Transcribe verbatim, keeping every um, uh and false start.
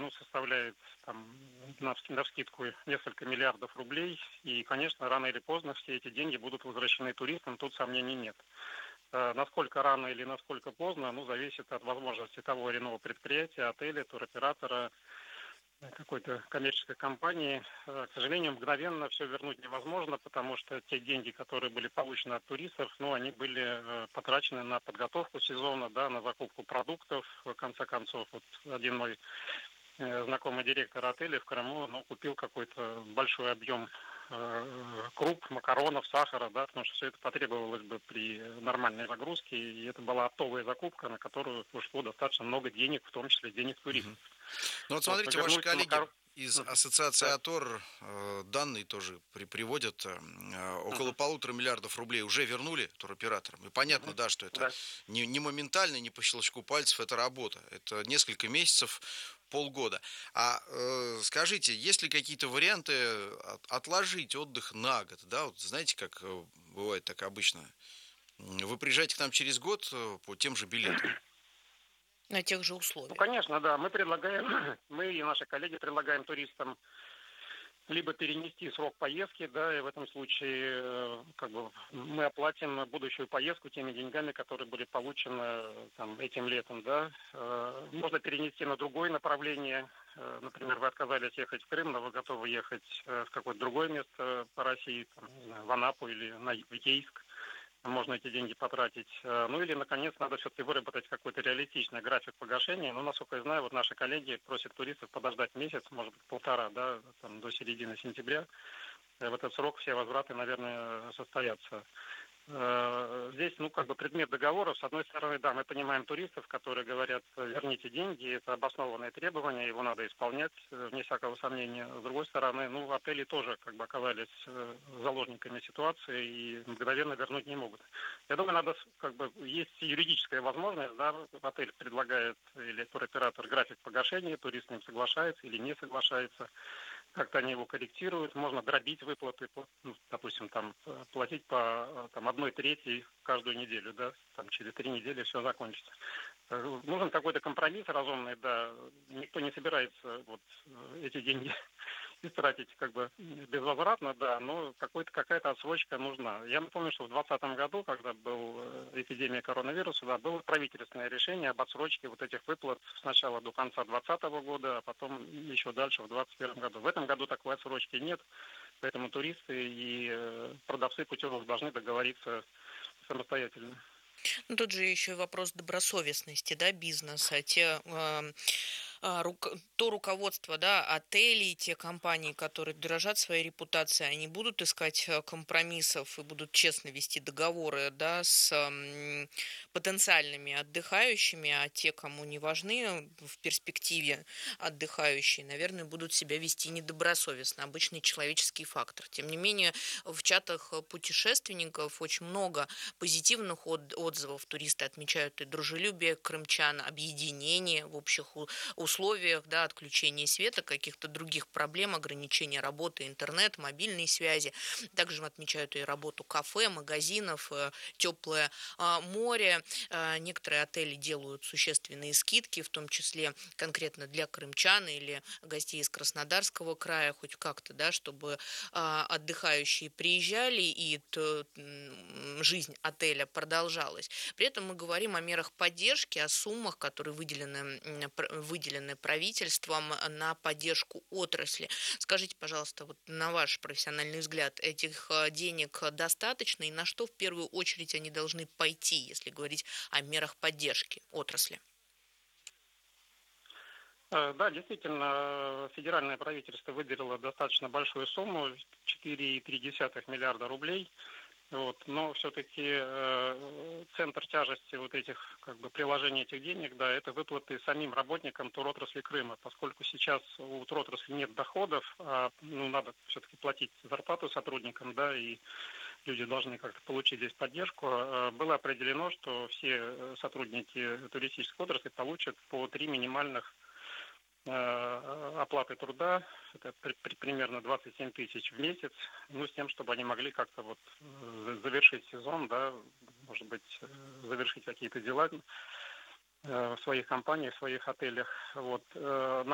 ну, составляет там на навскидку несколько миллиардов рублей. И, конечно, рано или поздно все эти деньги будут возвращены туристам, тут сомнений нет. Насколько рано или насколько поздно, ну, зависит от возможности того или иного предприятия, отеля, туроператора, какой-то коммерческой компании. К сожалению, мгновенно все вернуть невозможно, потому что те деньги, которые были получены от туристов, ну, они были потрачены на подготовку сезона, да, на закупку продуктов. В конце концов, вот один мой знакомый директор отеля в Крыму, ну, купил какой-то большой объем круп, макаронов, сахара, да, потому что все это потребовалось бы при нормальной загрузке, и это была оптовая закупка, на которую ушло достаточно много денег, в том числе денег туристов. Мгм. Ну вот Вот, смотрите, ваши вернуть коллеги макар... из Мгм. Ассоциации Да. АТОР э, данные тоже при, приводят. э, около Мгм. полутора миллиардов рублей уже вернули туроператорам. И понятно, Мгм. да, что это Да. не, не моментально, не по щелчку пальцев, это работа. Это несколько месяцев, полгода. А э, скажите, есть ли какие-то варианты от- отложить отдых на год? Да, вот знаете, как э, бывает так обычно. М, Вы приезжаете к нам через год э, по тем же билетам. На тех же Ну, условиях. конечно, да. Мы предлагаем, мы и наши коллеги предлагаем туристам либо перенести срок поездки, да, и в этом случае э, как бы мы оплатим будущую поездку теми деньгами, которые были получены э, там, этим летом, да. Э, Можно перенести на другое направление. Э, Например, вы отказались ехать в Крым, но вы готовы ехать э, в какое-то другое место по России, там, не знаю, в Анапу или на в Ейск. Можно эти деньги потратить. Э, Ну или, наконец, надо все-таки выработать какой-то реалистичный график погашения. Ну, насколько я знаю, вот наши коллеги просят туристов подождать месяц, может быть, полтора, да, там, до середины сентября. Э, В этот срок все возвраты, наверное, состоятся. Э, Здесь, ну, как бы предмет договора, с одной стороны, да, мы понимаем туристов, которые говорят, верните деньги, это обоснованное требование, его надо исполнять, э, вне всякого сомнения. С другой стороны, ну, отели тоже как бы оказались э, заложниками ситуации и мгновенно вернуть не могут. Я думаю, надо, с- как бы, есть юридическая возможность, да, отель предлагает или туроператор график погашения, турист с ним соглашается или не соглашается. Как-то они его корректируют, можно дробить выплаты, по- ну, допустим, там э, платить по э, там, одной трети каждую неделю, да, там через три недели все закончится. Э, Нужен какой-то компромисс разумный, да, никто не собирается вот э, эти деньги истратить как бы безвозвратно, да, но какой-то, какая-то отсрочка нужна. Я напомню, что в двадцатом году, когда был э, эпидемия коронавируса, да, было правительственное решение об отсрочке вот этих выплат сначала до конца двадцатого года, а потом еще дальше в двадцать первом году. В этом году такой отсрочки нет, поэтому туристы и э, продавцы путевок должны договориться самостоятельно. Ну, тут же еще и вопрос добросовестности, да, бизнеса. Те, э, а, рук- то руководство, да, отелей, те компании, которые дорожат своей репутацией, они будут искать э, компромиссов и будут честно вести договоры, да, с м, потенциальными отдыхающими, а те, кому не важны в перспективе отдыхающие, наверное, будут себя вести недобросовестно. Обычный человеческий фактор. Тем не менее, в чатах э, путешественников очень много позитивных от- отзывов. Туристы отмечают и дружелюбие крымчан, объединение в общих у- условиях, да, отключение света, каких-то других проблем, ограничения работы, интернет, мобильной связи. Также отмечают и работу кафе, магазинов, э, теплое а, море. А, Некоторые отели делают существенные скидки, в том числе конкретно для крымчан или гостей из Краснодарского края, хоть как-то, да, чтобы а, отдыхающие приезжали и т- м, жизнь отеля продолжалась. При этом мы говорим о мерах поддержки, о суммах, которые выделены, м, пр- выделены правительством на поддержку отрасли. Скажите, пожалуйста, вот на ваш профессиональный взгляд, этих э, денег достаточно и на что в первую очередь они должны пойти, если говорить о мерах поддержки отрасли? Э, Да, действительно, э, федеральное правительство выделило достаточно большую сумму, четыре целых три десятых миллиарда рублей. Вот, но все-таки э, центр тяжести вот этих как бы приложения этих денег, да, это выплаты самим работникам туротрасли Крыма, поскольку сейчас у туротрасли нет доходов, а ну, надо все-таки платить зарплату сотрудникам, да, и люди должны как-то получить здесь поддержку. Э, Было определено, что все э, сотрудники туристической отрасли получат по три минимальных э, оплаты труда, это при- при- примерно двадцать семь тысяч в месяц, ну, с тем, чтобы они могли как-то вот э, завершить сезон, да, может быть, э, завершить какие-то дела э, в своих компаниях, в своих отелях. Вот. Э,